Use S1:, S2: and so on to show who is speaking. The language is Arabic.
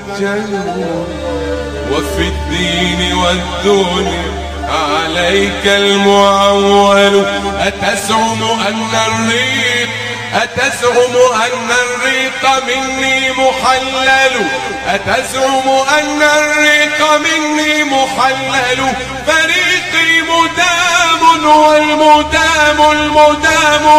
S1: الجنة وفي الدين والدنيا عليك المعول. أتزعم أن الريق مني محلل، أتزعم أن الريق مني محلل، فريقي مدام والمدام